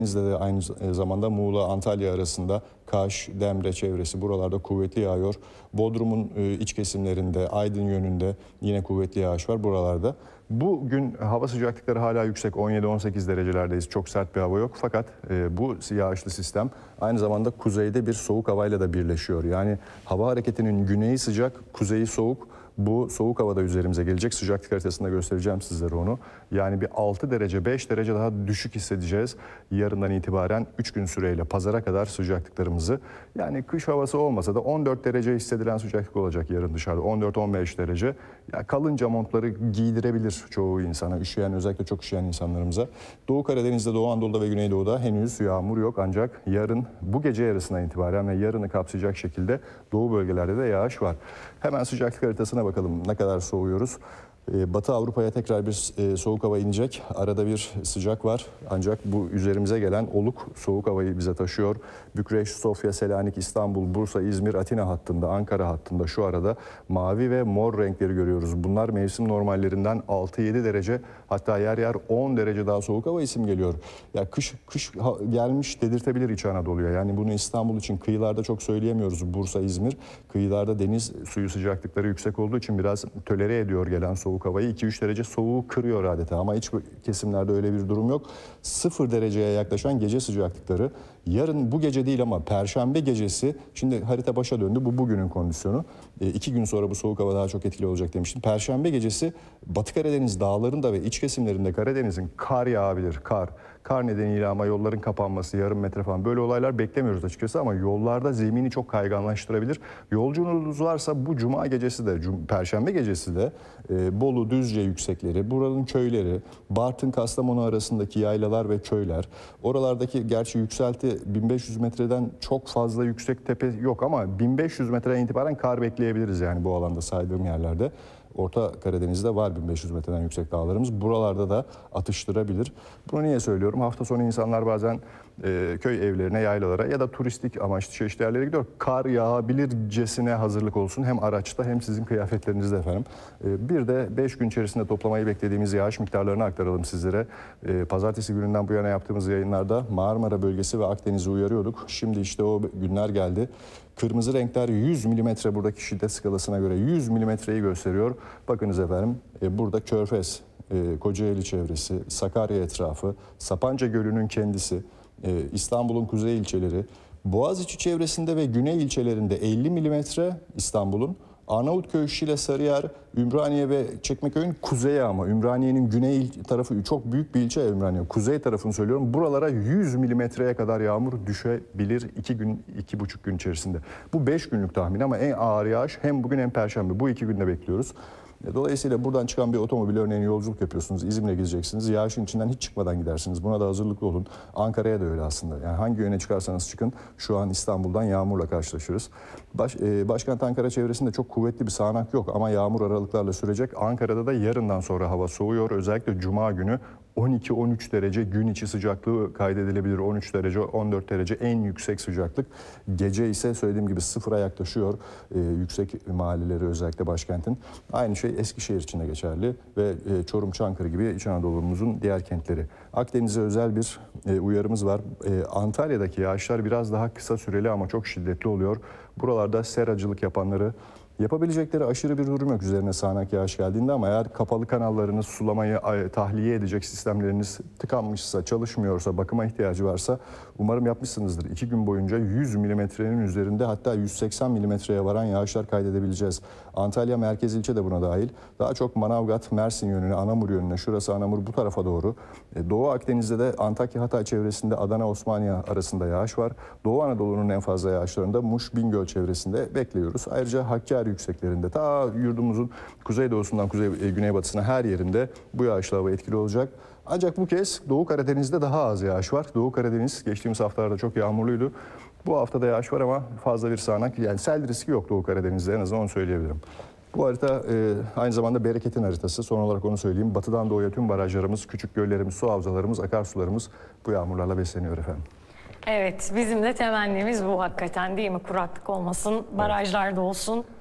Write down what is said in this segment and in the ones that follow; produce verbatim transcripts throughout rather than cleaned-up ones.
Denizde de aynı zamanda Muğla, Antalya arasında Kaş, Demre çevresi buralarda kuvvetli yağıyor. Bodrum'un iç kesimlerinde, Aydın yönünde yine kuvvetli yağış var buralarda. Bugün hava sıcaklıkları hala yüksek, on yedi on sekiz derecelerdeyiz. Çok sert bir hava yok. Fakat bu yağışlı sistem aynı zamanda kuzeyde bir soğuk havayla da birleşiyor. Yani hava hareketinin güneyi sıcak, kuzeyi soğuk. Bu soğuk havada üzerimize gelecek. Sıcaklık haritasında göstereceğim sizlere onu. Yani bir altı derece, beş derece daha düşük hissedeceğiz. Yarından itibaren üç gün süreyle pazara kadar sıcaklıklarımızı. Yani kış havası olmasa da on dört derece hissedilen sıcaklık olacak yarın dışarıda. on dört on beş derece. Ya kalınca montları giydirebilir çoğu insana. Üşüyen, özellikle çok üşüyen insanlarımıza. Doğu Karadeniz'de, Doğu Anadolu'da ve Güneydoğu'da henüz yağmur yok. Ancak yarın, bu gece yarısına itibaren ve yarını kapsayacak şekilde doğu bölgelerde de yağış var. Hemen sıcaklık haritasına bakalım ne kadar soğuyoruz. Batı Avrupa'ya tekrar bir soğuk hava inecek. Arada bir sıcak var. Ancak bu üzerimize gelen oluk soğuk havayı bize taşıyor. Bükreş, Sofya, Selanik, İstanbul, Bursa, İzmir, Atina hattında, Ankara hattında şu arada mavi ve mor renkleri görüyoruz. Bunlar mevsim normallerinden altı yedi derece, hatta yer yer on derece daha soğuk hava isim geliyor. Ya kış kış gelmiş dedirtebilir İç Anadolu'ya. Yani bunu İstanbul için kıyılarda çok söyleyemiyoruz. Bursa, İzmir kıyılarda deniz suyu sıcaklıkları yüksek olduğu için biraz tolere ediyor gelen soğuk soğuk havayı. iki üç derece soğuğu kırıyor adeta ama iç kesimlerde öyle bir durum yok. sıfır dereceye yaklaşan gece sıcaklıkları. Yarın bu gece değil ama Perşembe gecesi, şimdi harita başa döndü, bu bugünün kondisyonu. E, iki gün sonra bu soğuk hava daha çok etkili olacak demiştim. Perşembe gecesi Batı Karadeniz dağlarında ve iç kesimlerinde Karadeniz'in kar yağabilir, kar. Kar nedeniyle ama yolların kapanması, yarım metre falan böyle olaylar beklemiyoruz açıkçası ama yollarda zemini çok kayganlaştırabilir. Yolculuğunuz varsa bu cuma gecesi de, perşembe gecesi de e, Bolu, Düzce yüksekleri, buranın köyleri, Bartın, Kastamonu arasındaki yaylalar ve köyler. Oralardaki gerçi yükselti bin beş yüz metreden çok fazla yüksek tepe yok ama bin beş yüz metreden itibaren kar bekleyebiliriz yani bu alanda saydığım yerlerde. Orta Karadeniz'de var bin beş yüz metreden yüksek dağlarımız. Buralarda da atıştırabilir. Bunu niye söylüyorum? Hafta sonu insanlar bazen e, köy evlerine, yaylalara ya da turistik amaçlı çeşitli yerlere gidiyor. Kar yağabilircesine hazırlık olsun. Hem araçta hem sizin kıyafetlerinizde efendim. E, bir de beş gün içerisinde toplamayı beklediğimiz yağış miktarlarını aktaralım sizlere. E, Pazartesi gününden bu yana yaptığımız yayınlarda Marmara bölgesi ve Akdeniz'i uyarıyorduk. Şimdi işte o günler geldi. Kırmızı renkler yüz milimetre buradaki şiddet skalasına göre yüz milimetreyi gösteriyor. Bakınız efendim e, burada Körfez, e, Kocaeli çevresi, Sakarya etrafı, Sapanca Gölü'nün kendisi, e, İstanbul'un kuzey ilçeleri, Boğaziçi çevresinde ve güney ilçelerinde elli milimetre İstanbul'un, Arnavutköy, Şile, Sarıyer, Ümraniye ve Çekmeköy'ün kuzeyi ama Ümraniye'nin güney tarafı çok büyük bir ilçe Ümraniye. Kuzey tarafını söylüyorum. Buralara yüz milimetreye kadar yağmur düşebilir iki gün, iki buçuk gün içerisinde. Bu beş günlük tahmin ama en ağır yağış hem bugün hem Perşembe. Bu iki günde bekliyoruz. Dolayısıyla buradan çıkan bir otomobil örneğin yolculuk yapıyorsunuz, İzmir'e gideceksiniz. Yağışın içinden hiç çıkmadan gidersiniz. Buna da hazırlıklı olun. Ankara'ya da öyle aslında. Yani hangi yöne çıkarsanız çıkın şu an İstanbul'dan yağmurla karşılaşırız. Baş, e, Başkent Ankara çevresinde çok kuvvetli bir sağanak yok ama yağmur aralıklarla sürecek. Ankara'da da yarından sonra hava soğuyor. Özellikle Cuma günü on iki on üç derece gün içi sıcaklığı kaydedilebilir. on üç derece, on dört derece en yüksek sıcaklık. Gece ise söylediğim gibi sıfıra yaklaşıyor. Ee, yüksek mahalleleri özellikle başkentin. Aynı şey Eskişehir için de geçerli ve e, Çorum, Çankırı gibi İç Anadolu'muzun diğer kentleri. Akdeniz'e özel bir e, uyarımız var. E, Antalya'daki yağışlar biraz daha kısa süreli ama çok şiddetli oluyor. Buralarda seracılık yapanları, yapabilecekleri aşırı bir durum yok üzerine sağanak yağış geldiğinde ama eğer kapalı kanallarınız, sulamayı tahliye edecek sistemleriniz tıkanmışsa, çalışmıyorsa, bakıma ihtiyacı varsa umarım yapmışsınızdır. İki gün boyunca yüz milimetrenin üzerinde hatta yüz seksen milimetreye varan yağışlar kaydedebileceğiz. Antalya merkez ilçe de buna dahil. Daha çok Manavgat, Mersin yönüne, Anamur yönüne, şurası Anamur bu tarafa doğru. Doğu Akdeniz'de de Antakya, Hatay çevresinde Adana, Osmaniye arasında yağış var. Doğu Anadolu'nun en fazla yağışlarında Muş, Bingöl çevresinde bekliyoruz. Ayrıca Hakkari yükseklerinde ta yurdumuzun kuzeydoğusundan kuzey güneybatısına her yerinde bu yağışlı hava etkili olacak. Ancak bu kez Doğu Karadeniz'de daha az yağış var. Doğu Karadeniz geçtiğimiz haftalarda çok yağmurluydu. Bu haftada yağış var ama fazla bir sağanak, yani sel riski yok Doğu Karadeniz'de, en azından onu söyleyebilirim. Bu harita e, aynı zamanda bereketin haritası. Son olarak onu söyleyeyim. Batıdan doğuya tüm barajlarımız, küçük göllerimiz, su havzalarımız, akarsularımız bu yağmurlarla besleniyor efendim. Evet, bizim de temennimiz bu hakikaten değil mi? Kuraklık olmasın, barajlarda olsun.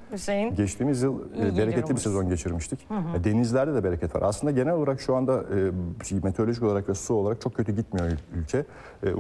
Hüseyin? Geçtiğimiz yıl İyi e, bereketli bir geliyormuş. sezon geçirmiştik. Hı hı. Denizlerde de bereket var. Aslında genel olarak şu anda e, meteorolojik olarak ve su olarak çok kötü gitmiyor ülke. E,